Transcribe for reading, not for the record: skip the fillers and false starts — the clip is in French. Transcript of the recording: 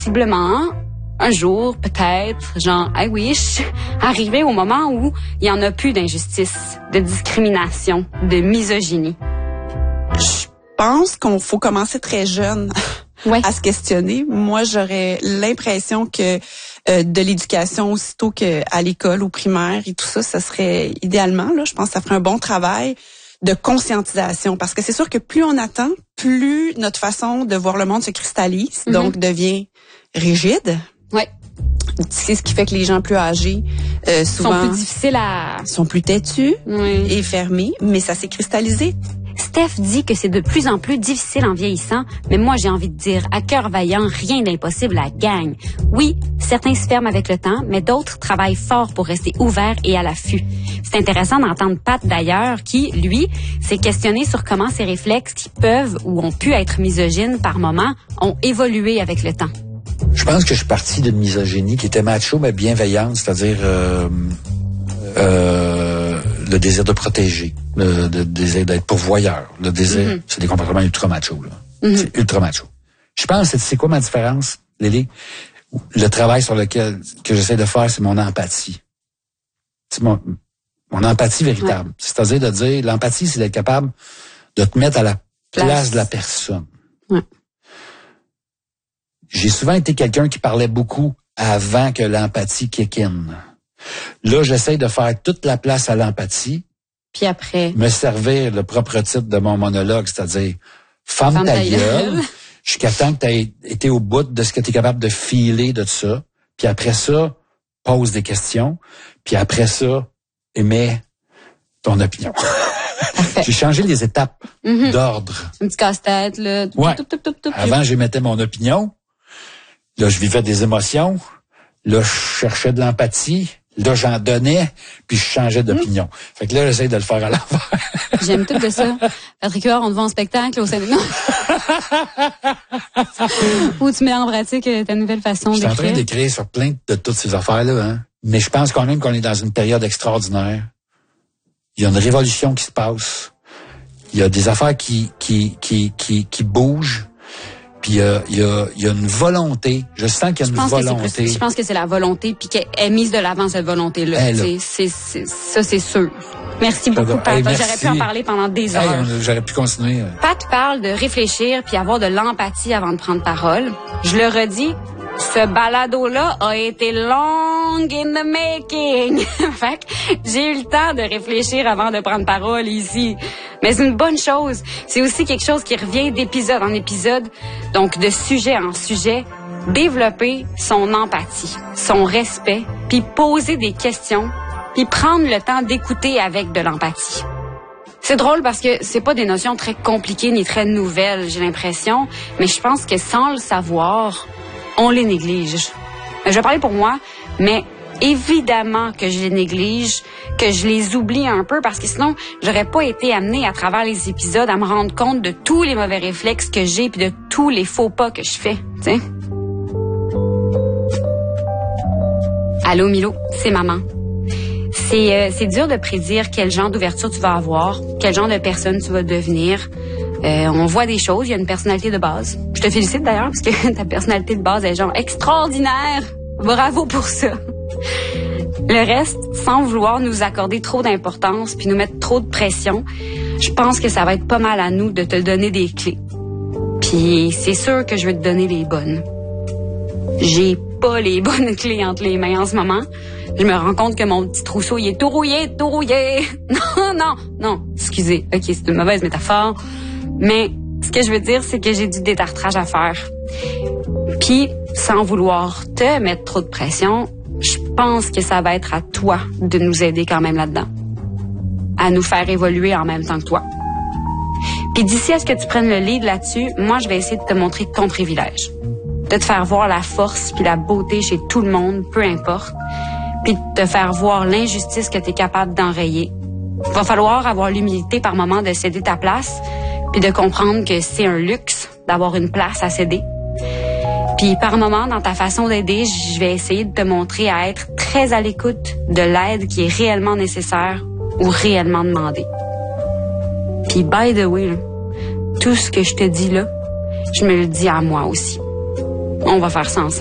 Possiblement, un jour, peut-être, genre, I wish, arriver au moment où il y en a plus d'injustice, de discrimination, de misogynie. Je pense qu'on faut commencer très jeune à se questionner. Moi, j'aurais l'impression que de l'éducation aussitôt qu'à l'école, au primaire et tout ça, ça serait idéalement, là, je pense que ça ferait un bon travail de conscientisation. Parce que c'est sûr que plus on attend, plus notre façon de voir le monde se cristallise, donc devient rigide. Ouais. C'est ce qui fait que les gens plus âgés souvent sont plus difficiles sont plus têtus et fermés, mais ça s'est cristallisé. Steph dit que c'est de plus en plus difficile en vieillissant, mais moi j'ai envie de dire, à cœur vaillant, rien d'impossible à la gang. Oui, certains se ferment avec le temps, mais d'autres travaillent fort pour rester ouverts et à l'affût. C'est intéressant d'entendre Pat d'ailleurs, qui, lui, s'est questionné sur comment ces réflexes qui peuvent ou ont pu être misogynes par moments ont évolué avec le temps. Je pense que je suis parti d'une misogynie qui était macho mais bienveillante, c'est-à-dire le désir de protéger, le désir d'être pourvoyeur, le désir, c'est des comportements ultra macho là. C'est ultra macho. Je pense, c'est quoi ma différence, Lily? Le travail sur lequel que j'essaie de faire, c'est mon empathie. C'est mon empathie véritable. Ouais. C'est-à-dire de dire, l'empathie, c'est d'être capable de te mettre à la place de la personne. Ouais. J'ai souvent été quelqu'un qui parlait beaucoup avant que l'empathie kick in. Là, j'essaie de faire toute la place à l'empathie. Puis après, me servir le propre titre de mon monologue, c'est-à-dire ferme ta gueule jusqu'à temps que tu aies été au bout de ce que tu es capable de filer de ça. Puis après ça, pose des questions. Puis après ça, émets ton opinion. J'ai changé les étapes d'ordre. Un petit casse-tête, là. Ouais. Avant, j'émettais mon opinion. Là, je vivais des émotions. Là, je cherchais de l'empathie. Là, j'en donnais, puis je changeais d'opinion. Fait que là, j'essaie de le faire à l'envers. J'aime tout de ça. Patrick Huard, on te voit en spectacle au séminaire. Où tu mets en pratique ta nouvelle façon d'écrire. Je suis en train d'écrire sur plein de toutes ces affaires-là, hein. Mais je pense quand même qu'on est dans une période extraordinaire. Il y a une révolution qui se passe. Il y a des affaires qui bougent. Puis il y a une volonté. Je sens qu'il y a une volonté. Je pense que c'est la volonté, puis qu'elle est mise de l'avant, cette volonté-là. Ça, c'est sûr. Merci beaucoup, Pat. J'aurais pu en parler pendant des heures. J'aurais pu continuer. Pat parle de réfléchir puis avoir de l'empathie avant de prendre parole. Je le redis, ce balado-là a été long in the making. Fait que j'ai eu le temps de réfléchir avant de prendre parole ici. Mais c'est une bonne chose. C'est aussi quelque chose qui revient d'épisode en épisode, donc de sujet en sujet. Développer son empathie, son respect, puis poser des questions, puis prendre le temps d'écouter avec de l'empathie. C'est drôle parce que c'est pas des notions très compliquées ni très nouvelles, j'ai l'impression, mais je pense que sans le savoir, on les néglige. Je vais parler pour moi, mais évidemment que je les néglige, que je les oublie un peu, parce que sinon, j'aurais pas été amenée à travers les épisodes à me rendre compte de tous les mauvais réflexes que j'ai puis de tous les faux pas que je fais, tu sais. Allô, Milo, c'est maman. C'est dur de prédire quel genre d'ouverture tu vas avoir, quel genre de personne tu vas devenir. On voit des choses, il y a une personnalité de base. Je te félicite d'ailleurs parce que ta personnalité de base est genre extraordinaire. Bravo pour ça. Le reste, sans vouloir nous accorder trop d'importance puis nous mettre trop de pression, je pense que ça va être pas mal à nous de te donner des clés. Puis c'est sûr que je vais te donner les bonnes. J'ai pas les bonnes clés entre les mains en ce moment. Je me rends compte que mon petit trousseau, il est tout rouillé. Non, excusez. OK, c'est une mauvaise métaphore. Mais ce que je veux dire, c'est que j'ai du détartrage à faire. Puis, sans vouloir te mettre trop de pression, je pense que ça va être à toi de nous aider quand même là-dedans. À nous faire évoluer en même temps que toi. Puis d'ici à ce que tu prennes le lead là-dessus, moi, je vais essayer de te montrer ton privilège. De te faire voir la force puis la beauté chez tout le monde, peu importe. Puis de te faire voir l'injustice que tu es capable d'enrayer. Il va falloir avoir l'humilité par moment de céder ta place, puis de comprendre que c'est un luxe d'avoir une place à céder. Puis par moment, dans ta façon d'aider, je vais essayer de te montrer à être très à l'écoute de l'aide qui est réellement nécessaire ou réellement demandée. Puis by the way, là, tout ce que je te dis là, je me le dis à moi aussi. On va faire ça ensemble.